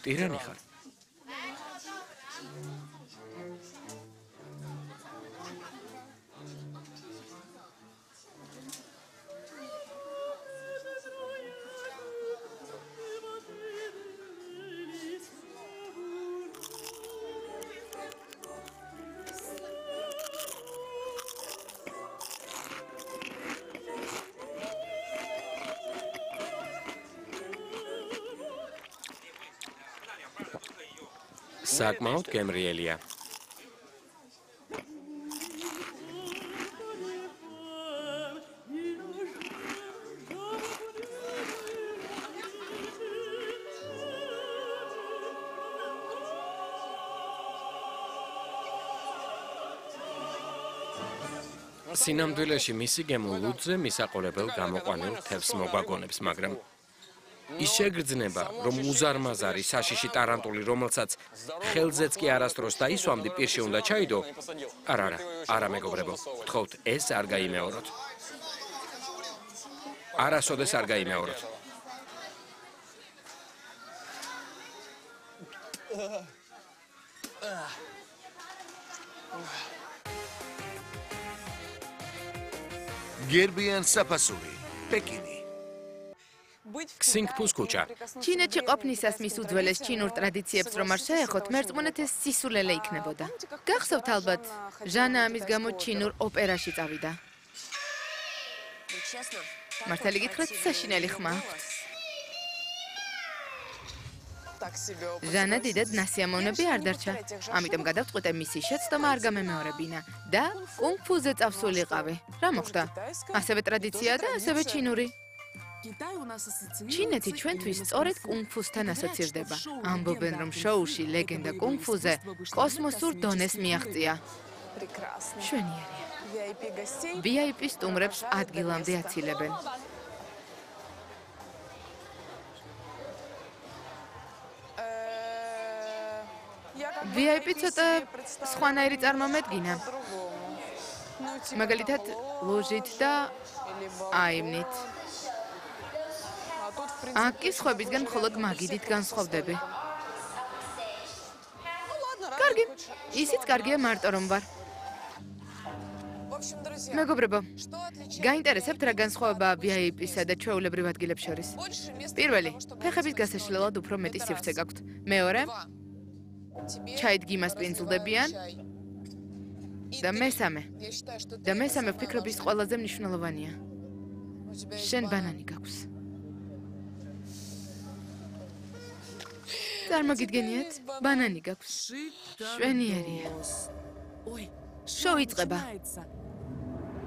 ტირანი ხარ. საკმაოდ გემრიელია. სინამდვილეში მისი გემო ლუდზე მისაყოლებელ გამოყვანილ თევზს მოგვაგონებს, მაგრამ ის შეგრძნება, რომ უზარმაზარი საშიში ტარანტული, რომელსაც ხელზეც კი არასდროს დაისვამდი, პირში უნდა ჩაიდო. არა მეგობრებო, გთხოვთ, ეს არ გაიმეოროთ. არასოდეს არ გაიმეოროთ. გერბიან საფასური, პეკინი. ქსინგფუს ქუჩა. ჩინეთში ყოფნისას მის უძველეს ჩინურ ტრადიციებს რომ არ შეეხოთ, მერწმუნეთ ეს სისულელე იქნებოდა. გახსოვთ ალბათ, ჟანა ამის გამო ჩინურ ოპერაში წავიდა. მართალი გითხრათ, საშინელი ხმა აქვთ. ჟანა დიდად ნასიამოვნები არ დარჩა, ამიტომ გადავწყვიტე მისი შეცდომა არ გამემეორებინა და კუნგ-ფუზე წავსულიყავი. რა მოხდა? ასევე ტრადიციაა და ასევე ჩინური. ჩინეთი ჩვენთვის სწორედ კუნგ-ფუსთან ასოცირდება. ამბობენ, რომ შოუში ლეგენდა კუნგ-ფუზე კოსმოსურ დონეს მიაღწია. შვენიერია. VIP სტუმრებს ადგილამდე აცილებენ. VIP ცოტა სხვანაირი წარმომედგინა. მაგალითად, ლოჟით და აიმნით. აქ კი სხვებისგან მხოლოდ მაგიდით განსხვავდები. კარგი, ისიც კარგია მარტო რომ ვარ. მეგობრებო, გაინტერესებთ რა განსხვავებაა VIP-სა და ჩვეულებრივ ადგილებს შორის? პირველი, ფეხების გასაშლელად უფრო მეტი სივრცე გაქვთ. მეორე, ჩაით გიმასპინძლდებიან და მესამე ვფიქრობ ის ყველაზე მნიშვნელოვანია. შენ ბანანი გაქვს. წარმოგიდგენიათ, ბანანი გაქვს. შვენიერია. შოუ იწყება.